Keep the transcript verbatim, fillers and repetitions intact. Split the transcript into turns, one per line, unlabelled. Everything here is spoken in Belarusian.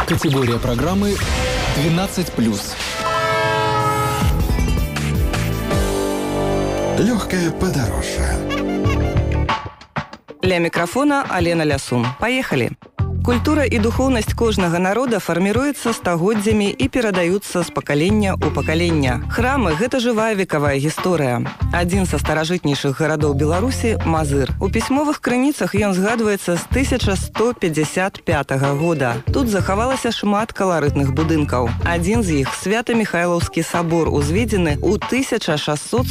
Категория программы двенадцать плюс.
Легкое подороже.
Ля микрофона Алена Лясун. Поехали! Культура і духоўнасць кожнага народа фарміруецца стагоддзямі і перадаюцца з пакалення ў пакалення. Храмы – гэта жывая векавая гісторыя. Адзін са старажытнейшых гарадоў Беларусі – Мазыр. У пісьмовых крыніцах ён згадваецца з тысяча сто пятьдесят пятага года. Тут захавалася шмат каларытных будынкаў. Адзін з іх – Свята-Міхайлаўскі сабор, узведзены ў тысяча шасцьсот